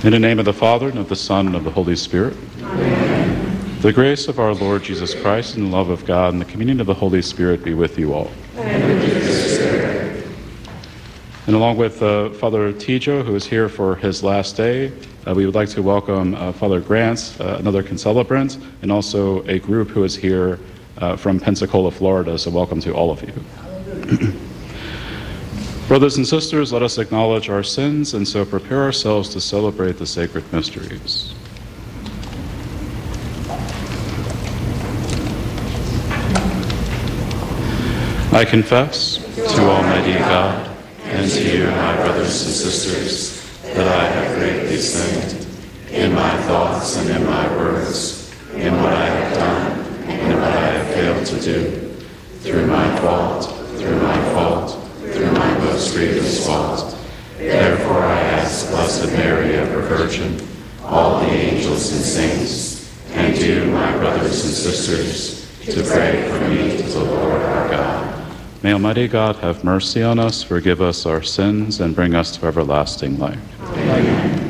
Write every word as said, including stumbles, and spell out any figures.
In the name of the Father, and of the Son, and of the Holy Spirit. Amen. The grace of our Lord Jesus Christ, and the love of God, and the communion of the Holy Spirit be with you all. And with your spirit. And along with uh, Father Tijo, who is here for his last day, uh, we would like to welcome uh, Father Grants, uh, another concelebrant, and also a group who is here uh, from Pensacola, Florida. So welcome to all of you. Brothers and sisters, let us acknowledge our sins and so prepare ourselves to celebrate the sacred mysteries. I confess to Almighty God and to you, my brothers and sisters, that I have greatly sinned in my thoughts and in my words, in what I have done and in what I have failed to do, through my fault, through my fault, through my most grievous fault. Therefore I ask Blessed Mary, ever Virgin, all the angels and saints, and you, my brothers and sisters, to pray for me to the Lord our God. May Almighty God have mercy on us, forgive us our sins, and bring us to everlasting life. Amen.